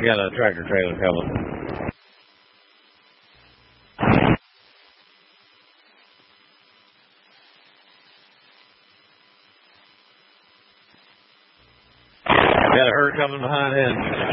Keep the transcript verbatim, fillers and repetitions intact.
We got a tractor trailer coming. Got a herd coming behind him.